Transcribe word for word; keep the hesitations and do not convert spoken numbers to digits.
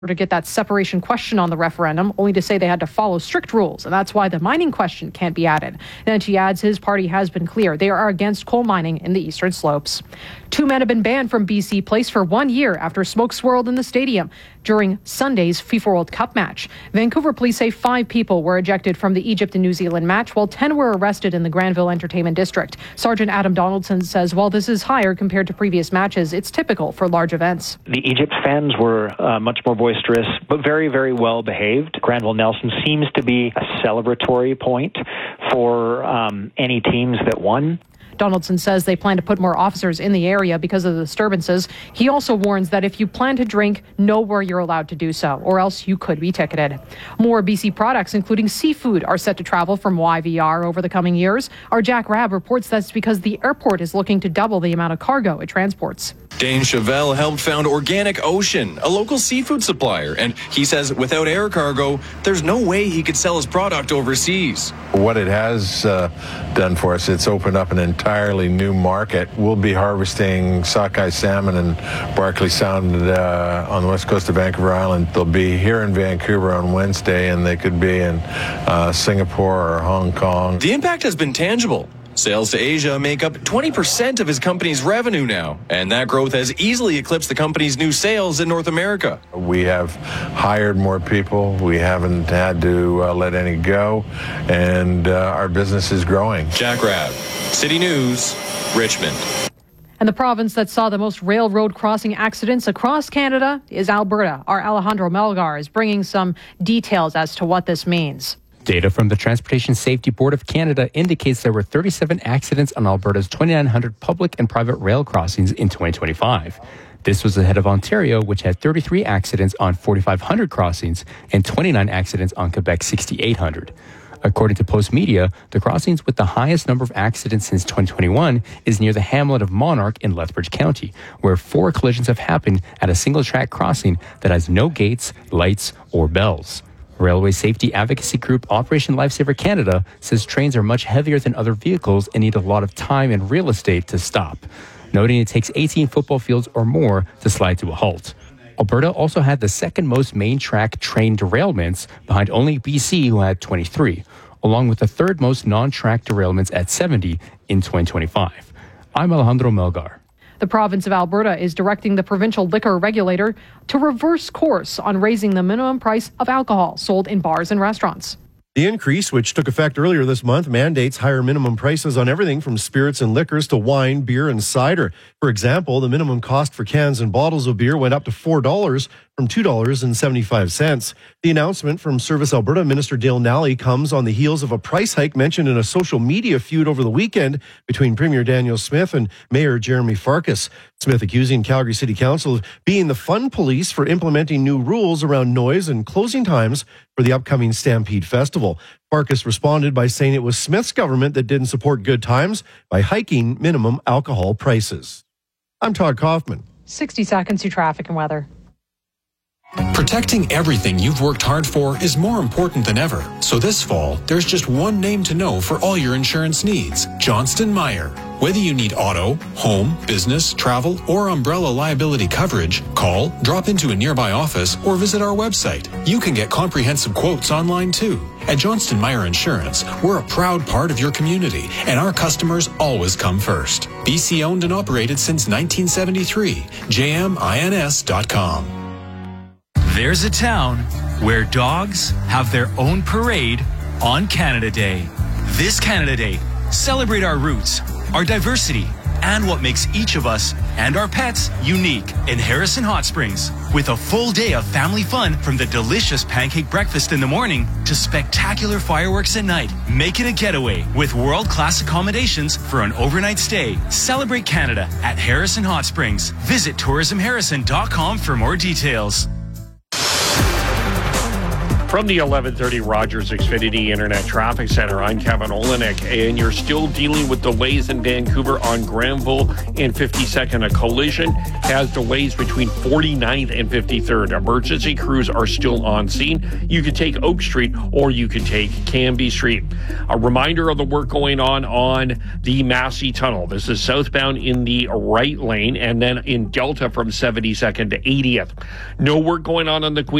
to get that separation question on the referendum, only to say they had to follow strict rules, and that's why the mining question can't be added. Then she adds his party has been clear. They are against coal mining in the Eastern Slopes. Two men have been banned from B C Place for one year after smoke swirled in the stadium during Sunday's FIFA World Cup match. Vancouver police say five people were ejected from the Egypt and New Zealand match, while ten were arrested in the Granville Entertainment District. Sergeant Adam Donaldson says while this is higher compared to previous matches, it's typical for large events. The Egypt fans were uh, much more boisterous, but very, very well behaved. Granville Nelson seems to be a celebratory point for um, any teams that won. Donaldson says they plan to put more officers in the area because of the disturbances. He also warns that if you plan to drink, know where you're allowed to do so, or else you could be ticketed. More B C products, including seafood, are set to travel from Y V R over the coming years. Our Jack Rabb reports that's because the airport is looking to double the amount of cargo it transports. Dane Chevelle helped found Organic Ocean, a local seafood supplier, and he says without air cargo, there's no way he could sell his product overseas. What it has uh, done for us, it's opened up an entirely new market. We'll be harvesting sockeye salmon in Barkley Sound uh, on the west coast of Vancouver Island. They'll be here in Vancouver on Wednesday, and they could be in uh, Singapore or Hong Kong. The impact has been tangible. Sales to Asia make up twenty percent of his company's revenue now, and that growth has easily eclipsed the company's new sales in North America. We have hired more people. We haven't had to uh, let any go, and uh, our business is growing. Jack Rabb, City News, Richmond. And the province that saw the most railroad crossing accidents across Canada is Alberta. Our Alejandro Melgar is bringing some details as to what this means. Data from the Transportation Safety Board of Canada indicates there were thirty-seven accidents on Alberta's twenty-nine hundred public and private rail crossings in twenty twenty-five. This was ahead of Ontario, which had thirty-three accidents on forty-five hundred crossings and twenty-nine accidents on Quebec's sixty-eight hundred. According to Postmedia, the crossings with the highest number of accidents since twenty twenty-one is near the hamlet of Monarch in Lethbridge County, where four collisions have happened at a single-track crossing that has no gates, lights, or bells. Railway safety advocacy group Operation Lifesaver Canada says trains are much heavier than other vehicles and need a lot of time and real estate to stop, noting it takes eighteen football fields or more to slide to a halt. Alberta also had the second most main track train derailments, behind only B C, who had twenty-three, along with the third most non-track derailments at seventy in twenty twenty-five. I'm Alejandro Melgar. The province of Alberta is directing the provincial liquor regulator to reverse course on raising the minimum price of alcohol sold in bars and restaurants. The increase, which took effect earlier this month, mandates higher minimum prices on everything from spirits and liquors to wine, beer, and cider. For example, the minimum cost for cans and bottles of beer went up to four dollars from two dollars and seventy-five cents. The announcement from Service Alberta Minister Dale Nally comes on the heels of a price hike mentioned in a social media feud over the weekend between Premier Daniel Smith and Mayor Jeremy Farkas. Smith accusing Calgary City Council of being the fun police for implementing new rules around noise and closing times for the upcoming Stampede Festival. Farkas responded by saying it was Smith's government that didn't support good times by hiking minimum alcohol prices. I'm Todd Kaufman. sixty seconds to traffic and weather. Protecting everything you've worked hard for is more important than ever. So this fall, there's just one name to know for all your insurance needs: Johnston Meyer. Whether you need auto, home, business, travel, or umbrella liability coverage, call, drop into a nearby office, or visit our website. You can get comprehensive quotes online too. At Johnston Meyer Insurance, we're a proud part of your community, and our customers always come first. B C owned and operated since nineteen seventy-three. J M I N S dot com. There's a town where dogs have their own parade on Canada Day. This Canada Day, celebrate our roots, our diversity, and what makes each of us and our pets unique in Harrison Hot Springs. With a full day of family fun, from the delicious pancake breakfast in the morning to spectacular fireworks at night. Make it a getaway with world-class accommodations for an overnight stay. Celebrate Canada at Harrison Hot Springs. Visit tourism harrison dot com for more details. From the eleven thirty Rogers Xfinity Internet Traffic Center, I'm Kevin Olenek, and you're still dealing with delays in Vancouver on Granville and fifty-second. A collision has delays between forty-ninth and fifty-third. Emergency crews are still on scene. You can take Oak Street or you can take Canby Street. A reminder of the work going on on the Massey Tunnel. This is southbound in the right lane and then in Delta from seventy-second to eightieth. No work going on on the Queen